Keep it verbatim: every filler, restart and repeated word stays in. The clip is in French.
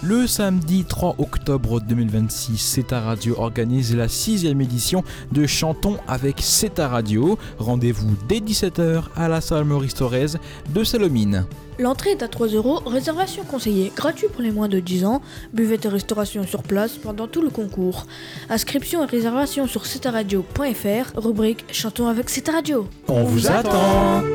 Le samedi trois octobre deux mille vingt-six, Ceta Radio organise la sixième édition de Chantons avec Ceta Radio. Rendez-vous dès dix-sept heures à la salle Maurice Thorez de Salomine. L'entrée est à trois euros, réservation conseillée, gratuit pour les moins de dix ans, buvette et restauration sur place pendant tout le concours. Inscription et réservation sur ceta radio point f r, rubrique Chantons avec Ceta Radio. On vous attend.